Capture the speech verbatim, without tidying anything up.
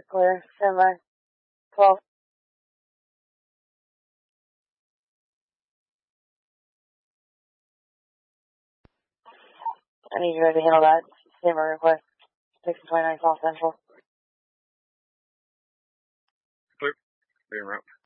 Clear. Stand by. twelve. I need you guys to handle that. Standby request. six twenty-nine South Central. Clear. Clear route.